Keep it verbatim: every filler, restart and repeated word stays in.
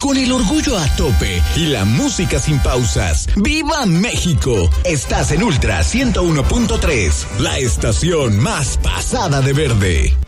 con el orgullo a tope y la música sin pausas. ¡Viva México! Estás en Ultra ciento uno punto tres, la estación más pasada de verde.